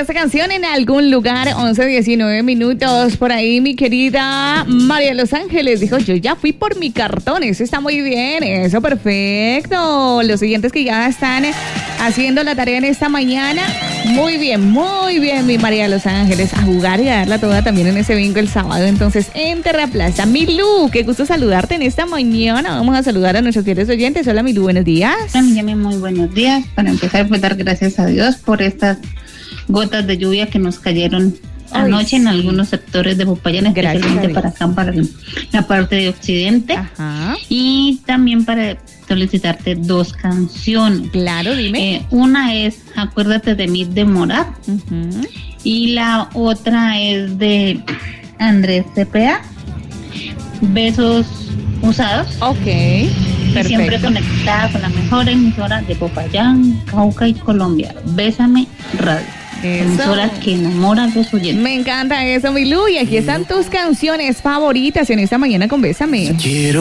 esta canción en algún lugar. 11:19 por ahí, mi querida María de Los Ángeles dijo, yo ya fui por mi cartón. Eso está muy bien, eso perfecto. Los siguientes que ya están haciendo la tarea en esta mañana. Muy bien, mi María de Los Ángeles. A jugar y a darla toda también en ese bingo el sábado. Entonces, en Terraplaza. Milú, qué gusto saludarte en esta mañana. Vamos a saludar a nuestros fieles oyentes. Hola, Milú, buenos días. También muy buenos días. Para empezar, pues dar gracias a Dios por estas gotas de lluvia que nos cayeron anoche en algunos sectores de Popayán, especialmente para acá, para la parte de occidente. Ajá. Y también para solicitarte dos canciones. Claro, dime. Una es Acuérdate de mí, de Morat. Uh-huh. Y la otra es de Andrés Cepeda, Besos Usados. Ok, y perfecto. siempre conectada con la mejor emisora de Popayán, Cauca y Colombia, Bésame Radio. Emisora que enamora a los oyentes. Me encanta eso, Milú. Y aquí están tus canciones favoritas en esta mañana con Bésame. Quiero